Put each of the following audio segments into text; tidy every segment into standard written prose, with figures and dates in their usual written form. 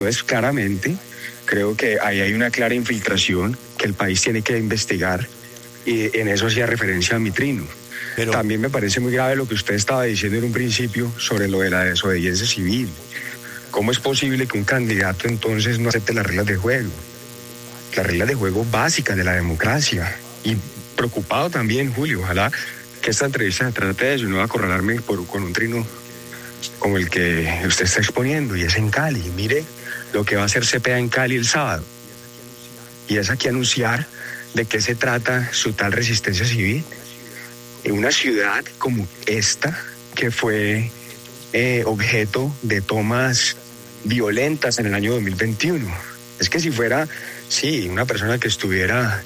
Entonces, claramente, creo que ahí hay una clara infiltración que el país tiene que investigar, y en eso hacía referencia a mi trino. Pero también me parece muy grave lo que usted estaba diciendo en un principio sobre lo de la desobediencia civil. ¿Cómo es posible que un candidato entonces no acepte las reglas de juego? Las reglas de juego básicas de la democracia. Y preocupado también, Julio, ojalá que esta entrevista se trate de eso, no acorralarme con un trino como el que usted está exponiendo, y es en Cali. Mire lo que va a hacer CPA en Cali el sábado. Y es aquí anunciar de qué se trata su tal resistencia civil. En una ciudad como esta, que fue objeto de tomas violentas en el año 2021. Es que si fuera, sí, una persona que estuviera,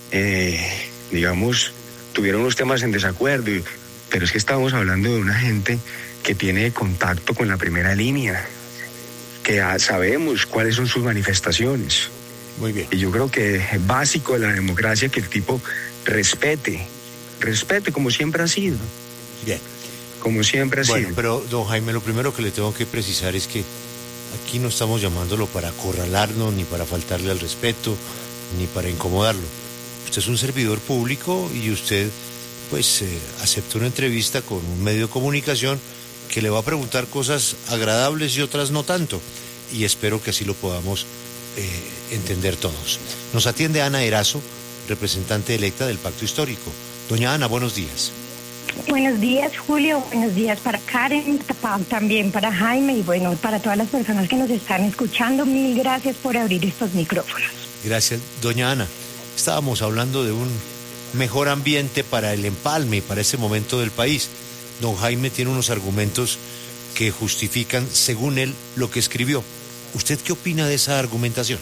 tuviera unos temas en desacuerdo, pero es que estamos hablando de una gente que tiene contacto con la primera línea, que sabemos cuáles son sus manifestaciones. Muy bien. Y yo creo que es básico de la democracia que el tipo respete como siempre ha sido. Bien. Como siempre ha sido. Bueno, pero don Jaime, lo primero que le tengo que precisar es que aquí no estamos llamándolo para acorralarnos, ni para faltarle al respeto, ni para incomodarlo. Usted es un servidor público y usted, pues, acepta una entrevista con un medio de comunicación que le va a preguntar cosas agradables y otras no tanto. Y espero que así lo podamos entender todos. Nos atiende Ana Erazo, representante electa del Pacto Histórico. Doña Ana, buenos días. Buenos días, Julio. Buenos días para Karen, también para Jaime y bueno, para todas las personas que nos están escuchando. Mil gracias por abrir estos micrófonos. Gracias, doña Ana. Estábamos hablando de un mejor ambiente para el empalme y para ese momento del país. Don Jaime tiene unos argumentos que justifican, según él, lo que escribió. ¿Usted qué opina de esa argumentación?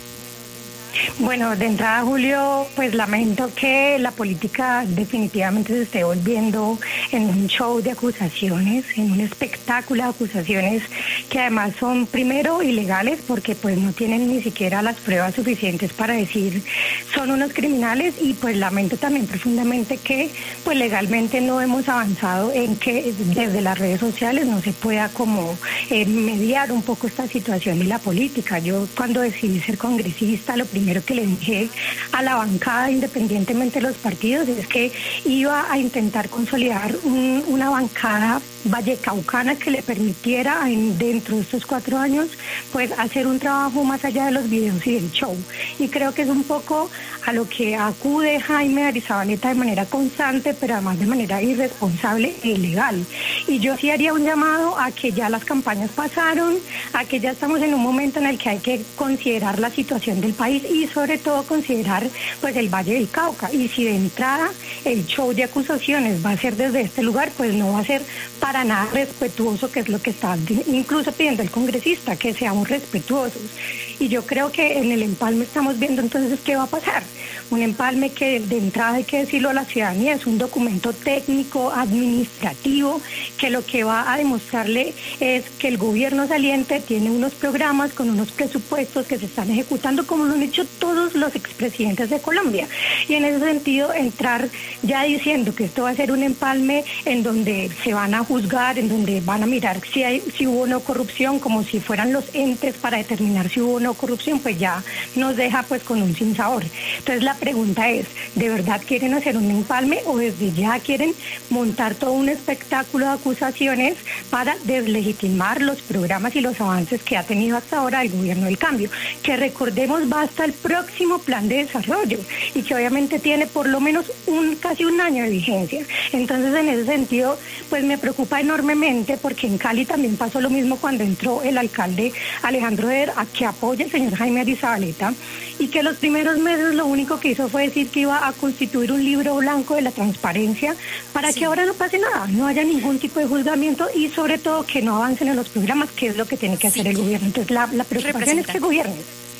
Bueno, de entrada, Julio, pues lamento que la política definitivamente se esté volviendo en un show de acusaciones, en un espectáculo de acusaciones que además son primero ilegales porque pues no tienen ni siquiera las pruebas suficientes para decir son unos criminales, y pues lamento también profundamente que pues legalmente no hemos avanzado en que desde las redes sociales no se pueda como mediar un poco esta situación y la política. Yo cuando decidí ser congresista, lo primero que le dije a la bancada, independientemente de los partidos, es que iba a intentar consolidar una bancada vallecaucana que le permitiera dentro de estos 4 años pues hacer un trabajo más allá de los videos y del show, y creo que es un poco a lo que acude Jaime Arizabaleta de manera constante, pero además de manera irresponsable e ilegal. Y yo sí haría un llamado a que ya las campañas pasaron, a que ya estamos en un momento en el que hay que considerar la situación del país y sobre todo considerar pues el Valle del Cauca, y si de entrada el show de acusaciones va a ser desde este lugar, pues no va a ser para nada respetuoso, que es lo que está incluso pidiendo el congresista, que seamos respetuosos. Y yo creo que en el empalme estamos viendo entonces qué va a pasar. Un empalme que de entrada, hay que decirlo a la ciudadanía, es un documento técnico, administrativo, que lo que va a demostrarle es que el gobierno saliente tiene unos programas con unos presupuestos que se están ejecutando como lo han hecho todos los expresidentes de Colombia. Y en ese sentido, entrar ya diciendo que esto va a ser un empalme en donde se van a juzgar, en donde van a mirar si hubo o no corrupción, como si fueran los entes para determinar si hubo o no corrupción, pues ya nos deja pues con un sinsabor. Entonces la pregunta es, ¿de verdad quieren hacer un empalme o desde ya quieren montar todo un espectáculo de acusaciones para deslegitimar los programas y los avances que ha tenido hasta ahora el gobierno del cambio? Que recordemos va hasta el próximo plan de desarrollo y que obviamente tiene por lo menos casi un año de vigencia. Entonces en ese sentido pues me preocupa enormemente, porque en Cali también pasó lo mismo cuando entró el alcalde Alejandro Eder, a que apoya el señor Jaime Arizabaleta, y que los primeros meses lo único que hizo fue decir que iba a constituir un libro blanco de la transparencia para que ahora no pase nada, no haya ningún tipo de juzgamiento y sobre todo que no avancen en los programas, que es lo que tiene que hacer el gobierno. Entonces la preocupación es que gobierne.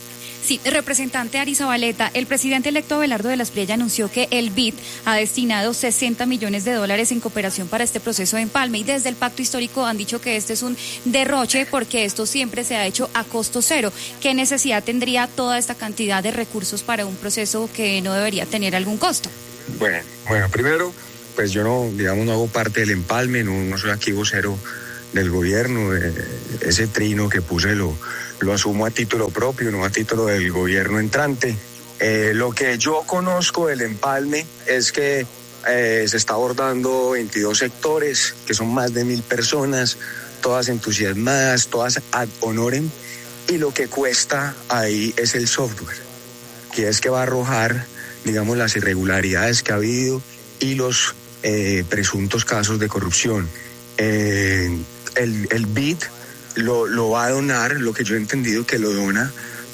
Sí, representante Arizabaleta, el presidente electo Abelardo de la Espriella anunció que el BID ha destinado $60 millones en cooperación para este proceso de empalme, y desde el Pacto Histórico han dicho que este es un derroche porque esto siempre se ha hecho a costo cero. ¿Qué necesidad tendría toda esta cantidad de recursos para un proceso que no debería tener algún costo? Bueno, primero, pues yo no hago parte del empalme, no soy aquí vocero del gobierno. Ese trino que puse lo lo asumo a título propio, no a título del gobierno entrante. Lo que yo conozco del empalme es que se está abordando 22 sectores, que son más de 1.000 personas, todas entusiasmadas, todas ad honorem, y lo que cuesta ahí es el software, que es que va a arrojar, digamos, las irregularidades que ha habido y los presuntos casos de corrupción. El BID lo va a donar, lo que yo he entendido que lo dona,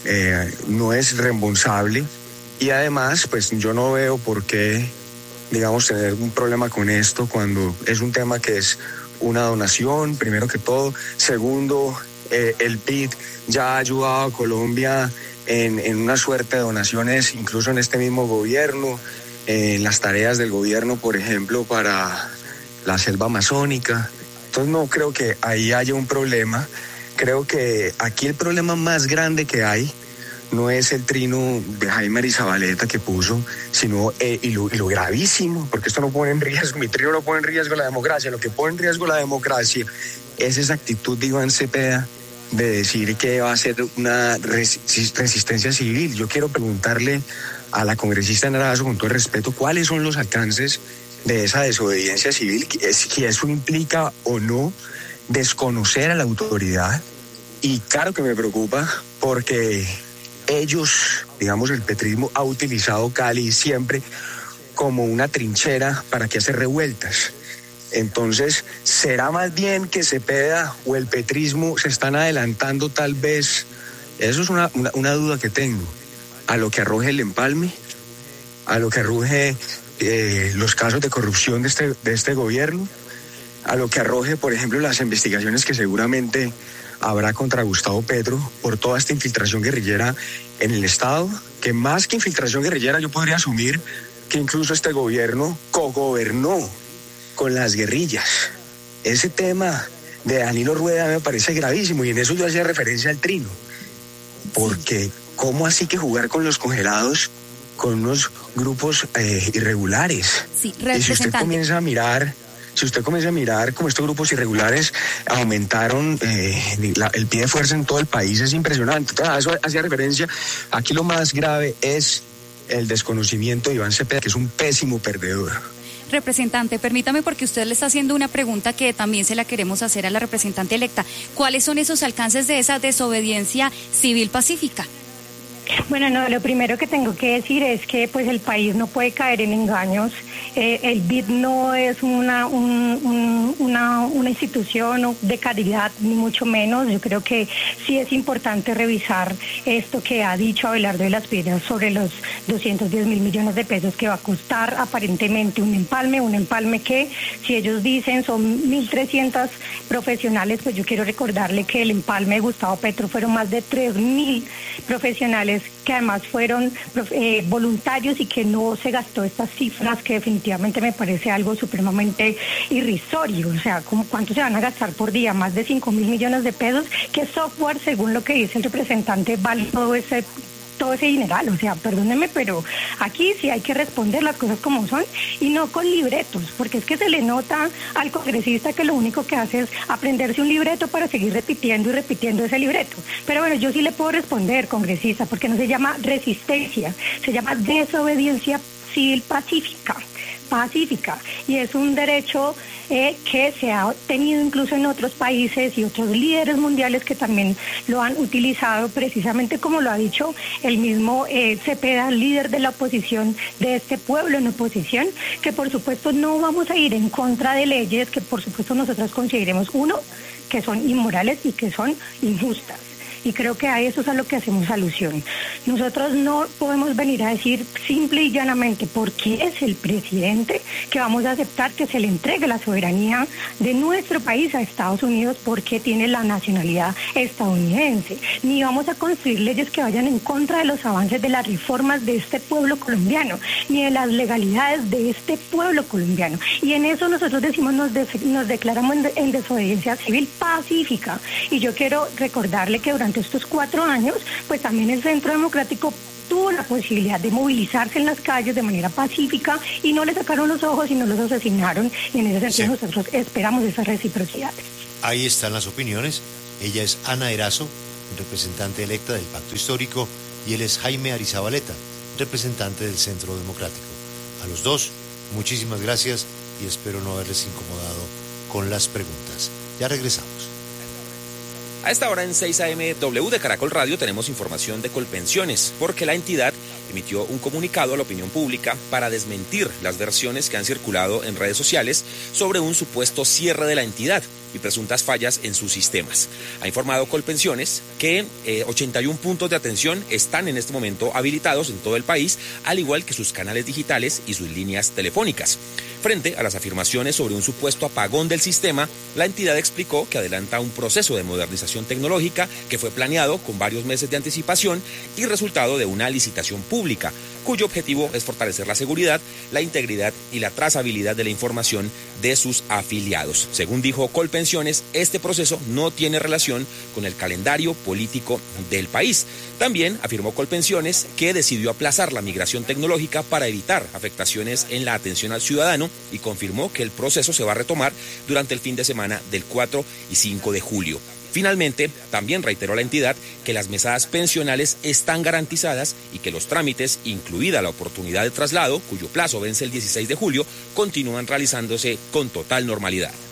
no es reembolsable, y además pues yo no veo por qué, digamos, tener un problema con esto cuando es un tema que es una donación, primero que todo. Segundo, el BID ya ha ayudado a Colombia en una suerte de donaciones, incluso en este mismo gobierno, en las tareas del gobierno, por ejemplo, para la selva amazónica. Entonces no creo que ahí haya un problema. Creo que aquí el problema más grande que hay no es el trino de Jaime Arizabaleta que puso, sino y lo gravísimo, porque esto no pone en riesgo, mi trino no pone en riesgo la democracia. Lo que pone en riesgo la democracia es esa actitud de Iván Cepeda de decir que va a ser una resistencia civil. Yo quiero preguntarle a la congresista Narazo, con todo el respeto, cuáles son los alcances de esa desobediencia civil, si eso implica o no desconocer a la autoridad. Y claro que me preocupa porque ellos, digamos, el petrismo ha utilizado Cali siempre como una trinchera para que hacer revueltas. Entonces, ¿será más bien que Cepeda o el petrismo se están adelantando tal vez? Eso es una duda que tengo. A lo que arroje el empalme, a lo que arroje los casos de corrupción de este gobierno, a lo que arroje, por ejemplo, las investigaciones que seguramente habrá contra Gustavo Petro por toda esta infiltración guerrillera en el Estado, que más que infiltración guerrillera yo podría asumir que incluso este gobierno cogobernó con las guerrillas. Ese tema de Danilo Rueda me parece gravísimo, y en eso yo hacía referencia al trino, porque ¿cómo así que jugar con los congelados con unos grupos irregulares? Sí, y si usted comienza a mirar cómo estos grupos irregulares aumentaron el pie de fuerza en todo el país, es impresionante. Entonces, a eso hacía referencia. Aquí lo más grave es el desconocimiento de Iván Cepeda, que es un pésimo perdedor. Representante, permítame, porque usted le está haciendo una pregunta que también se la queremos hacer a la representante electa. ¿Cuáles son esos alcances de esa desobediencia civil pacífica? Bueno, no, lo primero que tengo que decir es que pues el país no puede caer en engaños. El BID no es una institución de caridad, ni mucho menos. Yo creo que sí es importante revisar esto que ha dicho Abelardo de las Piedras sobre los 210.000 millones de pesos que va a costar aparentemente un empalme que, si ellos dicen son 1.300 profesionales, pues yo quiero recordarle que el empalme de Gustavo Petro fueron más de 3.000 profesionales que además fueron voluntarios, y que no se gastó estas cifras, que definitivamente me parece algo supremamente irrisorio. O sea, ¿cuánto se van a gastar por día? Más de 5.000 millones de pesos. ¿Qué software, según lo que dice el representante, vale todo ese dineral? O sea, perdónenme, pero aquí sí hay que responder las cosas como son y no con libretos, porque es que se le nota al congresista que lo único que hace es aprenderse un libreto para seguir repitiendo y repitiendo ese libreto. Pero bueno, yo sí le puedo responder, congresista, porque no se llama resistencia, se llama desobediencia civil pacífica, y es un derecho que se ha tenido incluso en otros países, y otros líderes mundiales que también lo han utilizado, precisamente como lo ha dicho el mismo Cepeda, líder de la oposición, de este pueblo en oposición, que por supuesto no vamos a ir en contra de leyes que por supuesto nosotros consideremos, uno, que son inmorales y que son injustas. Y creo que a eso es a lo que hacemos alusión. Nosotros no podemos venir a decir simple y llanamente porque es el presidente que vamos a aceptar que se le entregue la soberanía de nuestro país a Estados Unidos porque tiene la nacionalidad estadounidense. Ni vamos a construir leyes que vayan en contra de los avances de las reformas de este pueblo colombiano, ni de las legalidades de este pueblo colombiano. Y en eso nosotros decimos, nos declaramos en desobediencia civil pacífica. Y yo quiero recordarle que durante estos 4 años, pues también el Centro Democrático tuvo la posibilidad de movilizarse en las calles de manera pacífica y no le sacaron los ojos y no los asesinaron, y en ese sentido nosotros esperamos esa reciprocidad. Ahí están las opiniones. Ella es Ana Erazo, representante electa del Pacto Histórico, y él es Jaime Arizabaleta, representante del Centro Democrático. A los dos, muchísimas gracias y espero no haberles incomodado con las preguntas. Ya regresamos. A esta hora en 6 AM W de Caracol Radio tenemos información de Colpensiones, porque la entidad emitió un comunicado a la opinión pública para desmentir las versiones que han circulado en redes sociales sobre un supuesto cierre de la entidad y presuntas fallas en sus sistemas. Ha informado Colpensiones que 81 puntos de atención están en este momento habilitados en todo el país, al igual que sus canales digitales y sus líneas telefónicas. Frente a las afirmaciones sobre un supuesto apagón del sistema, la entidad explicó que adelanta un proceso de modernización tecnológica que fue planeado con varios meses de anticipación y resultado de una licitación pública, cuyo objetivo es fortalecer la seguridad, la integridad y la trazabilidad de la información de sus afiliados. Según dijo Colpensiones, este proceso no tiene relación con el calendario político del país. También afirmó Colpensiones que decidió aplazar la migración tecnológica para evitar afectaciones en la atención al ciudadano y confirmó que el proceso se va a retomar durante el fin de semana del 4 y 5 de julio. Finalmente, también reiteró la entidad que las mesadas pensionales están garantizadas y que los trámites, incluida la oportunidad de traslado, cuyo plazo vence el 16 de julio, continúan realizándose con total normalidad.